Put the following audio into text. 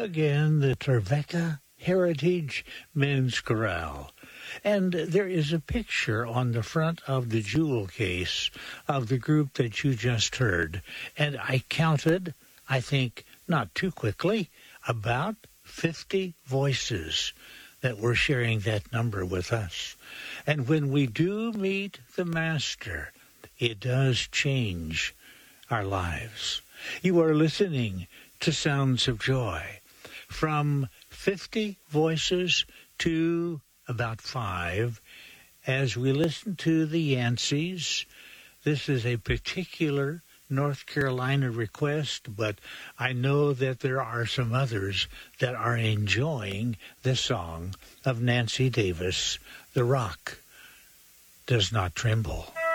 again the Trevecca Heritage Men's Chorale. And there is a picture on the front of the jewel case of the group that you just heard. And I counted, I think not too quickly, about 50 voices that were sharing that number with us. And when we do meet the Master, it does change our lives. You are listening to Sounds of Joy. From 50 voices to about 5, as we listen to the Yanceys. This is a particular North Carolina request, but I know that there are some others that are enjoying this song of Nancy Davis, The Rock Does Not Tremble.